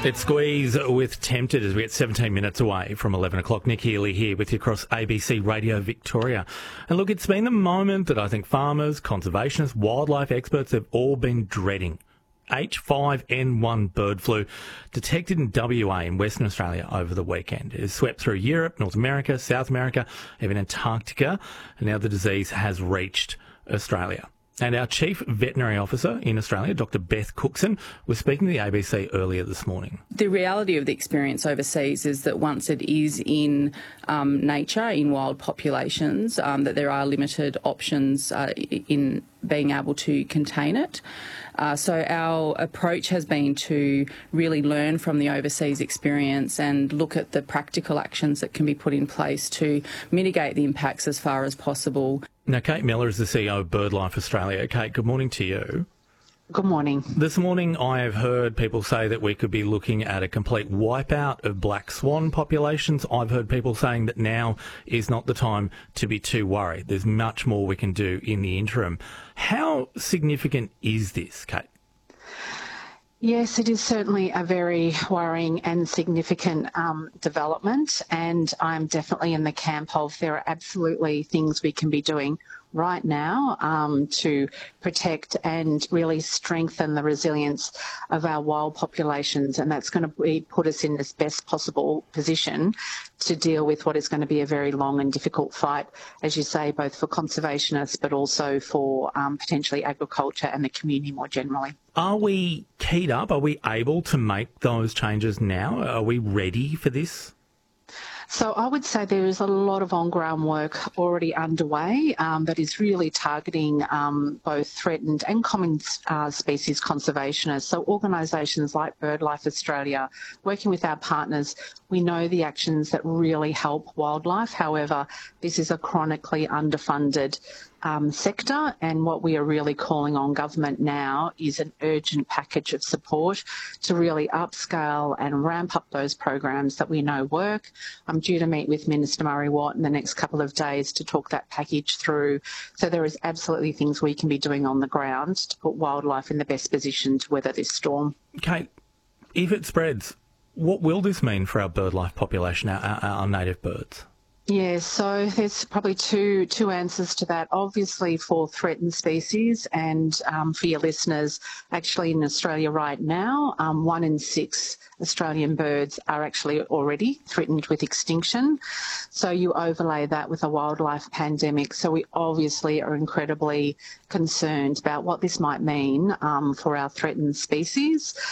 It's Squeeze with Tempted as we get 17 minutes away from 11 o'clock. Nick Healy here with you across ABC Radio Victoria. And look, it's been the moment that I think farmers, conservationists, wildlife experts have all been dreading. H5N1 bird flu detected in WA in Western Australia over the weekend. It has swept through Europe, North America, South America, even Antarctica, and now the disease has reached Australia. And our Chief Veterinary Officer in Australia, Dr Beth Cookson, was speaking to the ABC earlier this morning. The reality of the experience overseas is that once it is in nature, in wild populations, that there are limited options in being able to contain it. So our approach has been to really learn from the overseas experience and look at the practical actions that can be put in place to mitigate the impacts as far as possible. Now, Kate Miller is the CEO of BirdLife Australia. Kate, good morning to you. Good morning. This morning I have heard people say that we could be looking at a complete wipeout of black swan populations. I've heard people saying that now is not the time to be too worried. There's much more we can do in the interim. How significant is this, Kate? Yes, it is certainly a very worrying and significant development, and I'm definitely in the camp of there are absolutely things we can be doing right now to protect and really strengthen the resilience of our wild populations, and that's going to put us in this best possible position to deal with what is going to be a very long and difficult fight, as you say, both for conservationists but also for potentially agriculture and the community more generally. Are we keyed up? Are we able to make those changes now? Are we ready for this? So I would say there is a lot of on-ground work already underway that is really targeting both threatened and common species conservationists. So organisations like BirdLife Australia, working with our partners, we know the actions that really help wildlife. However, this is a chronically underfunded sector, and what we are really calling on government now is an urgent package of support to really upscale and ramp up those programs that we know work. I'm due to meet with Minister Murray Watt in the next couple of days to talk that package through. So there is absolutely things we can be doing on the ground to put wildlife in the best position to weather this storm. Kate, if it spreads, what will this mean for our birdlife population, our native birds? Yeah, so there's probably two answers to that. Obviously for threatened species and for your listeners, actually in Australia right now, 1 in 6 Australian birds are actually already threatened with extinction. So you overlay that with a wildlife pandemic. So we obviously are incredibly concerned about what this might mean for our threatened species.